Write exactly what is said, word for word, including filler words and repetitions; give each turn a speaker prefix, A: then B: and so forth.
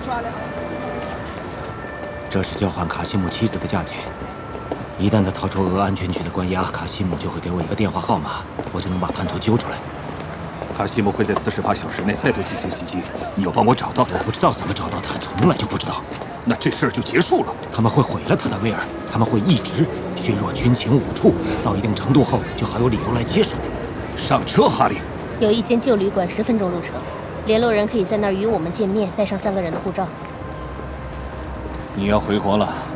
A: 这是交换卡西姆妻子的价钱。一旦他逃出俄安全局的关押，卡西姆就会给我一个电话号码，我就能把叛徒揪出来。
B: 卡西姆会在四十八小时内再度进行袭击，你要帮我找到他。
A: 我不知道怎么找到他，从来就不知道。
B: 那这事儿就结束了。
A: 他们会毁了他的威尔，他们会一直削弱军情五处，到一定程度后，就好有理由来接手。
B: 上车，哈利。
C: 有一间旧旅馆，十分钟路程，联络人可以在那儿与我们见面，带上三个人的护照。
B: 你要回国了。